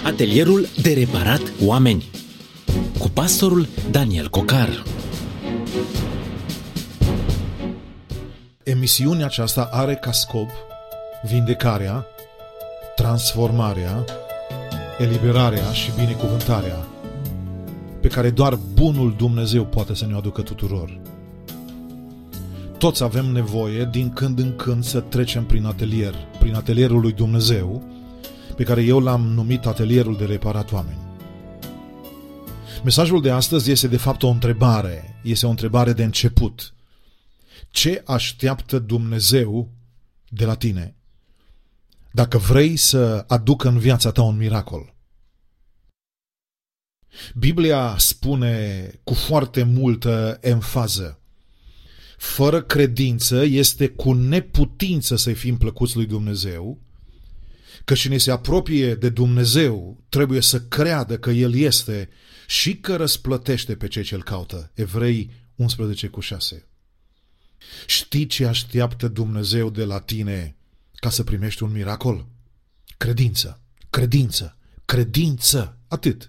Atelierul de reparat oameni cu pastorul Daniel Cocar. Emisiunea aceasta are ca scop vindecarea, transformarea, eliberarea și binecuvântarea pe care doar bunul Dumnezeu poate să ne aducă tuturor. Toți avem nevoie din când în când să trecem prin atelierul lui Dumnezeu, pe care eu l-am numit atelierul de reparat oameni. Mesajul de astăzi este de fapt o întrebare, este o întrebare de început. Ce așteaptă Dumnezeu de la tine dacă vrei să aducă în viața ta un miracol? Biblia spune cu foarte multă emfază: fără credință este cu neputință să-i fim plăcuți lui Dumnezeu, că cine se apropie de Dumnezeu trebuie să creadă că El este și că răsplătește pe cei ce-L caută. Evrei 11:6. Știi ce așteaptă Dumnezeu de la tine ca să primești un miracol? Credință, credință, credință, atât.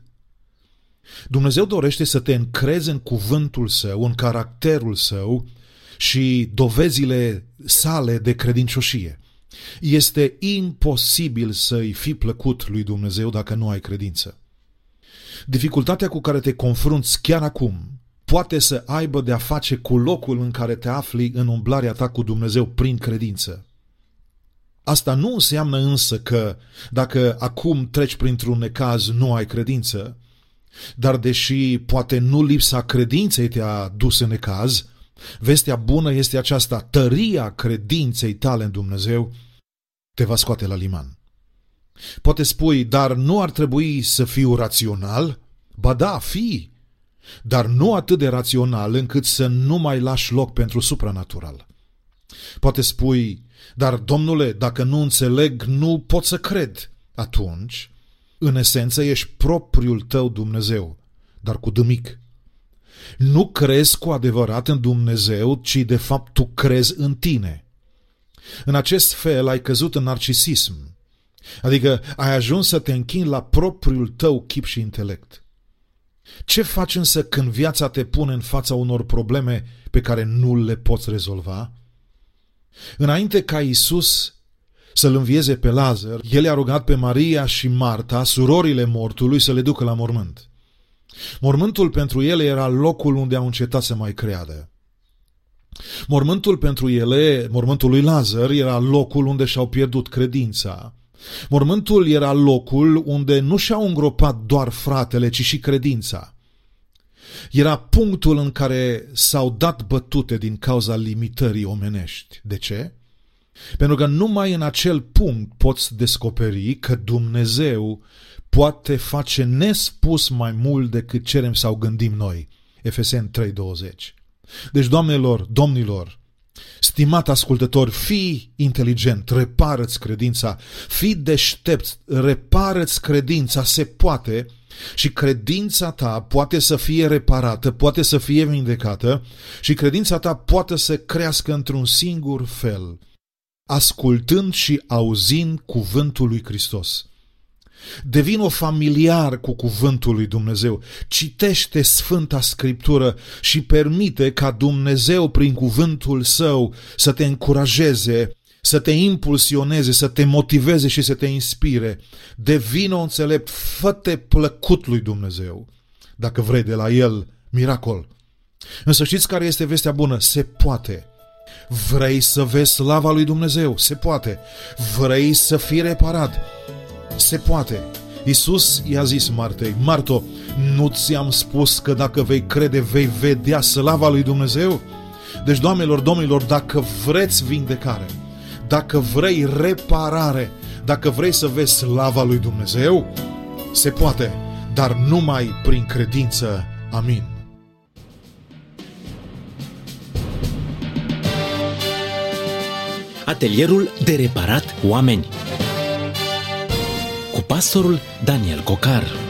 Dumnezeu dorește să te încrezi în cuvântul Său, în caracterul Său și dovezile sale de credincioșie. Este imposibil să-i fi plăcut lui Dumnezeu dacă nu ai credință. Dificultatea cu care te confrunți chiar acum poate să aibă de-a face cu locul în care te afli în umblarea ta cu Dumnezeu prin credință. Asta nu înseamnă însă că dacă acum treci printr-un necaz nu ai credință, dar deși poate nu lipsa credinței te-a dus în necaz, vestea bună este aceasta: tăria credinței tale în Dumnezeu te va scoate la liman. Poate spui, dar nu ar trebui să fiu rațional? Ba da, fii, dar nu atât de rațional încât să nu mai lași loc pentru supranatural. Poate spui, dar domnule, dacă nu înțeleg, nu pot să cred. Atunci, în esență, ești propriul tău Dumnezeu, dar cu D mic. Nu crezi cu adevărat în Dumnezeu, ci de fapt tu crezi în tine. În acest fel ai căzut în narcisism, adică ai ajuns să te închini la propriul tău chip și intelect. Ce faci însă când viața te pune în fața unor probleme pe care nu le poți rezolva? Înainte ca Iisus să-l învieze pe Lazar, el i-a rugat pe Maria și Marta, surorile mortului, să le ducă la mormânt. Mormântul pentru ele era locul unde au încetat să mai creadă. Mormântul pentru ele, mormântul lui Lazar, era locul unde și-au pierdut credința. Mormântul era locul unde nu și-au îngropat doar fratele, ci și credința. Era punctul în care s-au dat bătute din cauza limitării omenești. De ce? Pentru că numai în acel punct poți descoperi că Dumnezeu poate face nespus mai mult decât cerem sau gândim noi. Efeseni 3:20. Deci, doamnelor, domnilor, stimat ascultător, fii inteligent, repară-ți credința, fii deștept, repară-ți credința, se poate, și credința ta poate să fie reparată, poate să fie vindecată și credința ta poate să crească într-un singur fel: ascultând și auzind cuvântul lui Hristos. Devină familiar cu cuvântul lui Dumnezeu, citește Sfânta Scriptură și permite ca Dumnezeu prin cuvântul Său să te încurajeze, să te impulsioneze, să te motiveze și să te inspire. Devină înțelept, fă-te plăcut lui Dumnezeu dacă vrei de la El miracol. Însă știți care este vestea bună? Se poate. Vrei să vezi slava lui Dumnezeu? Se poate. Vrei să fii reparat? Se poate. Iisus i-a zis Martei: Marto, nu ți-am spus că dacă vei crede vei vedea slava lui Dumnezeu? Deci, doamnelor, domnilor, dacă vreți vindecare, dacă vrei reparare, dacă vrei să vezi slava lui Dumnezeu, se poate, dar numai prin credință. Amin. Atelierul de reparat oameni cu pastorul Daniel Cocar.